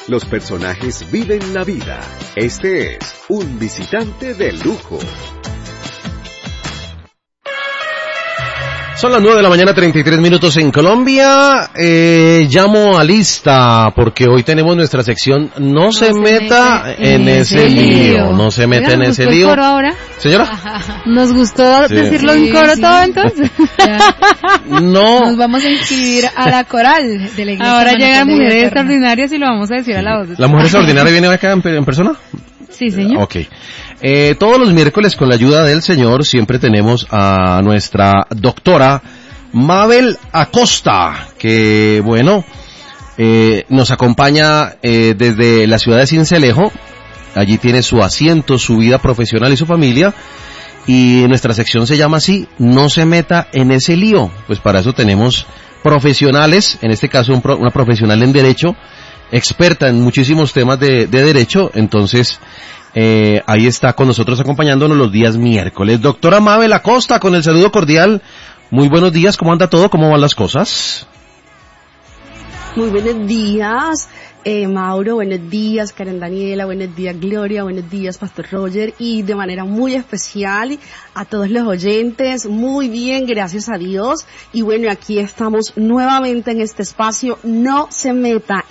Los personajes viven la vida. Este es Un Visitante de Lujo. Son las 9:33 en Colombia. Llamo a lista porque hoy tenemos nuestra sección No se meta en ese lío. No se meta en ese lío. ¿Nos gustó el coro ahora? ¿Señora? ¿Nos gustó decirlo en coro todo entonces? No. Nos vamos a inscribir a la coral de la iglesia. Ahora llegan mujeres extraordinarias y lo vamos a decir a la voz. ¿La mujer extraordinaria viene acá en persona? Sí, señor. Ok. Todos los miércoles, con la ayuda del Señor, siempre tenemos a nuestra doctora Mabel Acosta, que, bueno, nos acompaña desde la ciudad de Sincelejo. Allí tiene su asiento, su vida profesional y su familia. Y nuestra sección se llama así, No se meta en ese lío. Pues para eso tenemos profesionales, en este caso una profesional en Derecho, experta en muchísimos temas de Derecho. Entonces, ahí está con nosotros acompañándonos los días miércoles. Doctora Mabel Acosta, con el saludo cordial. Muy buenos días, ¿cómo anda todo? ¿Cómo van las cosas? Muy buenos días, Mauro, buenos días, Karen Daniela, buenos días, Gloria, buenos días, Pastor Roger, y de manera muy especial a todos los oyentes. Muy bien, gracias a Dios. Y bueno, aquí estamos nuevamente en este espacio, No se meta